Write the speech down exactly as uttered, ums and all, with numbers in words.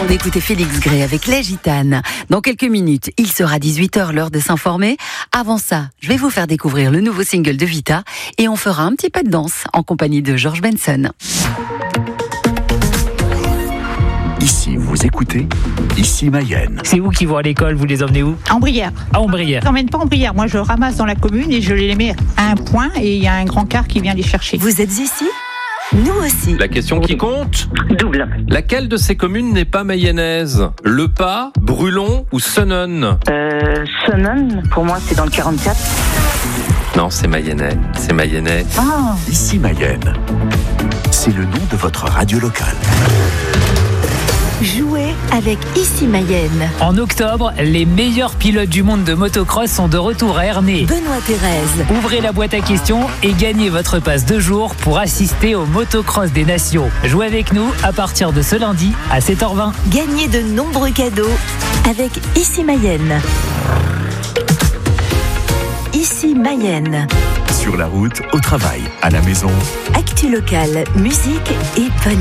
temps d'écouter Félix Gray avec Les Gitanes. Dans quelques minutes, il sera dix-huit heures, l'heure de s'informer. Avant ça, je vais vous faire découvrir le nouveau single de Vita et on fera un petit peu de danse en compagnie de George Benson. Ici, vous écoutez Ici Mayenne. C'est où qui vont à l'école? Vous les emmenez où? En Brière. À Ombrière. Je n'emmène pas en Brière. Moi, je ramasse dans la commune et je les mets à un point et il y a un grand car qui vient les chercher. Vous êtes ici? Nous aussi. La question qui compte? Double. Laquelle de ces communes n'est pas mayonnaise? Le Pas, Brulon ou Senon? Euh, Senon, pour moi, c'est dans le quarante-quatre. Non, c'est mayennais. C'est mayennais. Ah, Ici Mayenne. C'est le nom de votre radio locale. Jouez avec Ici Mayenne. En octobre, les meilleurs pilotes du monde de motocross sont de retour à Ernée. Benoît Thérèse. Ouvrez la boîte à questions et gagnez votre passe de jour pour assister au motocross des nations. Jouez avec nous à partir de ce lundi à sept heures vingt. Gagnez de nombreux cadeaux avec Ici Mayenne. Ici Mayenne. Sur la route, au travail, à la maison. Actu locale, musique et bonne